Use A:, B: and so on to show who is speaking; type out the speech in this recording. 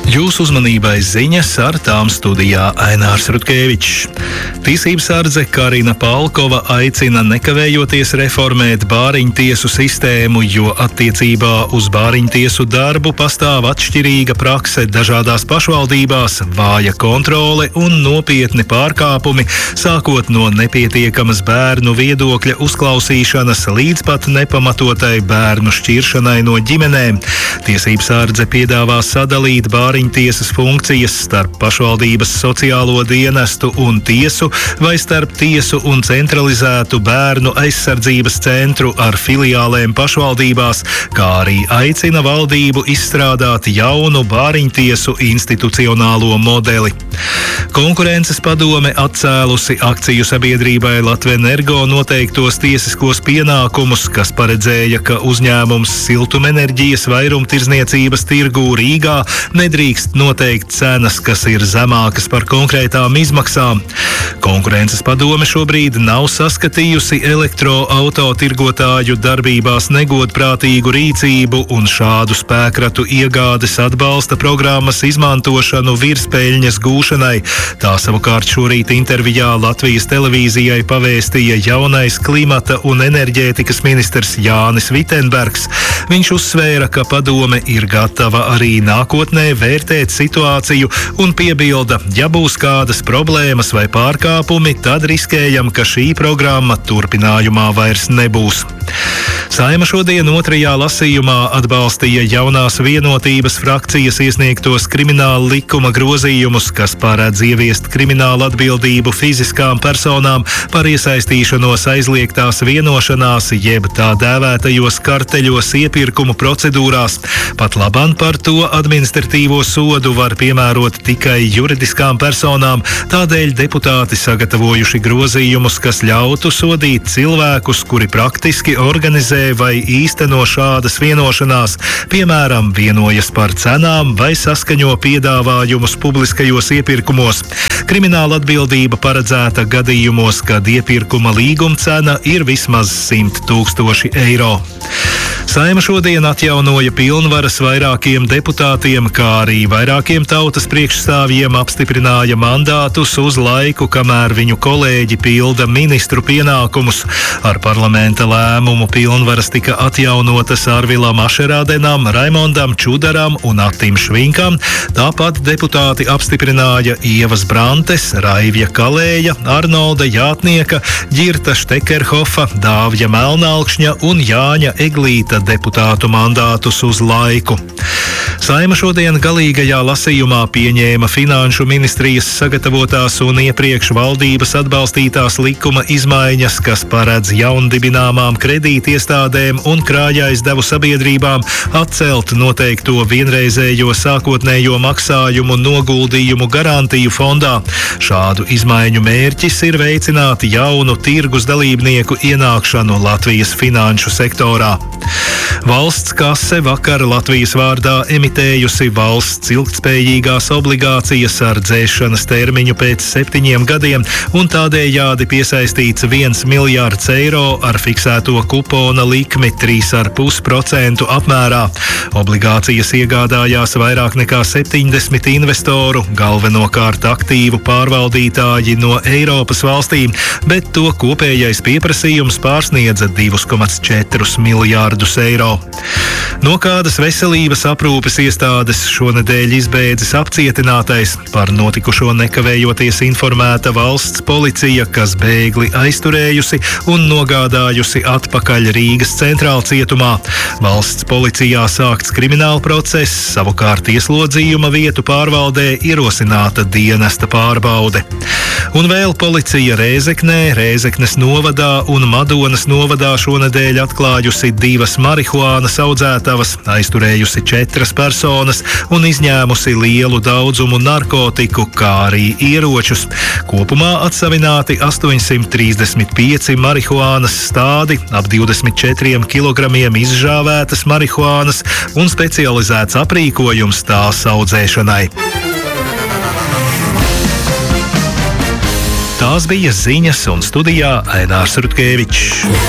A: Jūsu uzmanībai ziņas, ar tām studijā Ainārs Rutkevičs. Tiesības sardze Karina Palkova aicina nekavējoties reformēt bāriņtiesu sistēmu, jo attiecībā uz bāriņtiesu darbu pastāv atšķirīga prakse dažādās pašvaldībās, vāja kontrole un nopietni pārkāpumi, sākot no nepietiekamas bērnu viedokļa uzklausīšanas līdz pat nepamatotai bērnu šķiršanai no ģimenēm. Tiesības sardze piedāvā sadalīt bāriņtiesas funkcijas starp pašvaldības sociālo dienestu un tiesu vai starp tiesu un centralizētu bērnu aizsardzības centru ar filiālēm pašvaldībās, kā arī aicina valdību izstrādāt jaunu bāriņtiesu institucionālo modeli. Konkurences padome atcēlusi akciju sabiedrībai Latvenergo noteiktos tiesiskos pienākumus, kas paredzēja, ka uzņēmums siltumenerģijas vairumtirdzniecības tirgū Rīgā nedrīkst noteikt cenas, kas ir zemākas par konkrētām izmaksām. Konkurences padome šobrīd nav saskatījusi elektroautotirgotāju darbībās negodprātīgu rīcību un šādu spēkratu iegādes atbalsta programmas izmantošanu virspeļņas gūšanai. Tā savukārt šorīt intervijā Latvijas televīzijai pavēstīja jaunais klimata un enerģētikas ministrs Jānis Vitenbergs. Viņš uzsvēra, ka padome ir gatava arī nākotnē vērtēt situāciju un piebilda, ja būs kādas problēmas vai pārkāpumi, tad riskējam, ka šī programma turpinājumā vairs nebūs. Saeima šodien otrajā lasījumā atbalstīja jaunās vienotības frakcijas iesniegtos krimināla likuma grozījumus, kas paredz ieviest kriminālu atbildību fiziskām personām par iesaistīšanos aizliegtās vienošanās, jeb tā dēvētajos karteļos iepirkumu procedūrās. Pat labāk par to administratīvo sodu var piemērot tikai juridiskām personām, tādēļ deputāti sagatavojuši grozījumus, kas ļautu sodīt cilvēkus, kuri praktiski organizē vai īsteno šādas vienošanās, piemēram, vienojas par cenām vai saskaņo piedāvājumus publiskajos iepirkumos. Krimināla atbildība paredzēta gadījumos, kad iepirkuma līguma cena ir vismaz 100 000 eiro. Saeima šodien atjaunoja pilnvaras vairākiem deputātiem, kā arī vairākiem tautas priekšstāvjiem apstiprināja mandātus uz laiku, kamēr viņu kolēģi pilda ministru pienākumus. Ar parlamenta lēmumu pilnvaras tika atjaunotas Arvilam Ašerādenam, Raimondam Čudaram un Attim Švinkam. Tāpat deputāti apstiprināja Ievas Brantes, Raivja Kalēja, Arnolda Jātnieka, Ģirta Štekerhofa, Dāvja Melnalkšņa un Jāņa Eglīta deputātu mandātus uz laiku. Saeima šodien galīgajā lasījumā pieņēma Finanšu ministrijas sagatavotās un iepriekš valdības atbalstītās likuma izmaiņas, kas paredz jaundibināmām kredītiestādēm un krājaizdevu sabiedrībām atcelt noteikto vienreizējo sākotnējo maksājumu noguldījumu garantiju fondā. Šādu izmaiņu mērķis ir veicināt jaunu tirgus dalībnieku ienākšanu Latvijas finanšu sektorā. Valsts kase vakar Latvijas vārdā emitējusi valsts ilgtspējīgās obligācijas ar dzēšanas termiņu pēc 7 gadiem un tādējādi piesaistīts 1 miljārds eiro ar fiksēto kupona likmi 3,5% apmērā. Obligācijas iegādājās vairāk nekā 70 investoru, galvenokārt aktīvu pārvaldītāji no Eiropas valstīm, bet to kopējais pieprasījums pārsniedza 2,4 miljārdus eiro. No kādas veselības aprūpes iestādes šonedēļ izbēdzis apcietinātais, par notikušo nekavējoties informēta valsts policija, kas bēgli aizturējusi un nogādājusi atpakaļ Rīgas centrālcietumā. Valsts policijā sākts krimināla process, savukārt ieslodzījuma vietu pārvaldē ierosināta dienesta pārbaude. Un vēl policija Rēzeknē, Rēzeknes novadā un Madonas novadā šonedēļ atklājusi 2 marihuānas audzētavas, aizturējusi 4 personas un izņēmusi lielu daudzumu narkotiku, kā arī ieročus. Kopumā atsavināti 835 marihuānas stādi, ap 24 kilogramiem izžāvētas marihuānas un specializēts aprīkojums tās audzēšanai. Tās bija ziņas un studijā Ainārs Rutkevičs.